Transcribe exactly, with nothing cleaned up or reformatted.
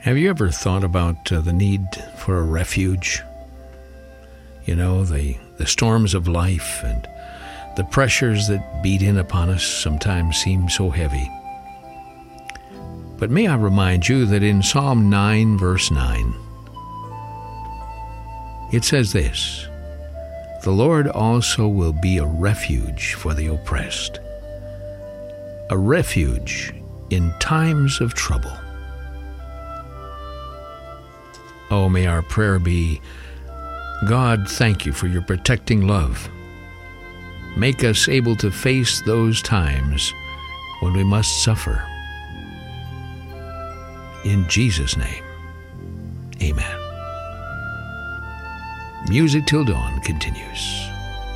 Have you ever thought about uh, the need for a refuge? You know, the, the storms of life and the pressures that beat in upon us sometimes seem so heavy. But may I remind you that in Psalm nine, verse nine, it says this, "The Lord also will be a refuge for the oppressed, a refuge in times of trouble." Oh, may our prayer be, God, thank you for your protecting love. Make us able to face those times when we must suffer. In Jesus' name, amen. Music Till Dawn continues.